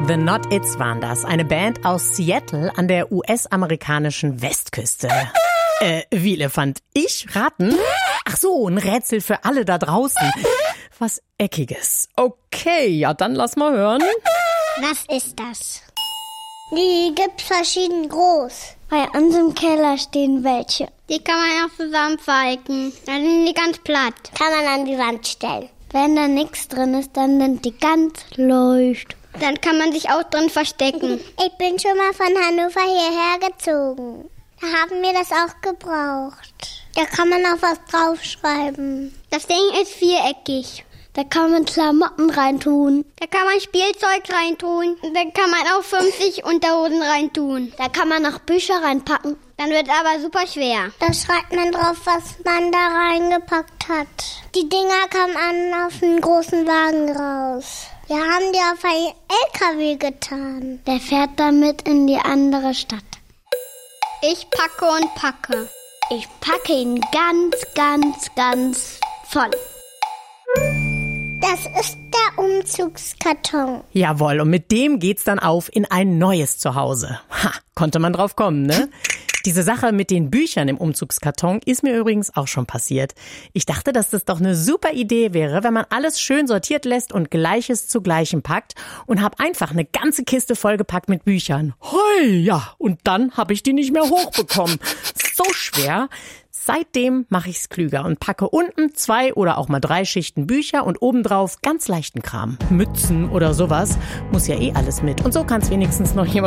The Not Its waren das. Eine Band aus Seattle an der US-amerikanischen Westküste. Wie Elefant? Ich raten? Ach so, ein Rätsel für alle da draußen. Was Eckiges. Okay, ja, dann lass mal hören. Was ist das? Die gibt's verschieden groß. Bei uns im Keller stehen welche. Die kann man auch zusammenfalten. Dann sind die ganz platt. Kann man an die Wand stellen. Wenn da nichts drin ist, dann sind die ganz leicht. Dann kann man sich auch drin verstecken. Ich bin schon mal von Hannover hierher gezogen. Da haben wir das auch gebraucht. Da kann man auch was draufschreiben. Das Ding ist viereckig. Da kann man Klamotten reintun. Da kann man Spielzeug reintun. Da kann man auch 50 Unterhosen reintun. Da kann man noch Bücher reinpacken. Dann wird aber super schwer. Da schreibt man drauf, was man da reingepackt hat. Die Dinger kann man auf einen großen Wagen raus. Wir haben die auf einen LKW getan. Der fährt damit in die andere Stadt. Ich packe und packe. Ich packe ihn ganz, ganz, ganz voll. Das ist der Umzugskarton. Jawohl, und mit dem geht's dann auf in ein neues Zuhause. Ha, konnte man drauf kommen, ne? Diese Sache mit den Büchern im Umzugskarton ist mir übrigens auch schon passiert. Ich dachte, dass das doch eine super Idee wäre, wenn man alles schön sortiert lässt und Gleiches zu Gleichem packt, und habe einfach eine ganze Kiste vollgepackt mit Büchern. Hoi, ja, und dann habe ich die nicht mehr hochbekommen. So schwer. Seitdem mache ich's klüger und packe unten 2 oder auch mal 3 Schichten Bücher und obendrauf ganz leichten Kram. Mützen oder sowas. Muss ja eh alles mit. Und so kann's wenigstens noch jemand